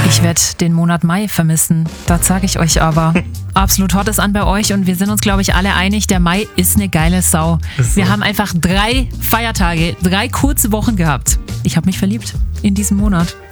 Ich werde den Monat Mai vermissen. Das sage ich euch aber. Absolut hot ist an bei euch und wir sind uns, glaube ich, alle einig, der Mai ist eine geile Sau. Ist so. Wir haben einfach 3 Feiertage, 3 kurze Wochen gehabt. Ich habe mich verliebt in diesem Monat.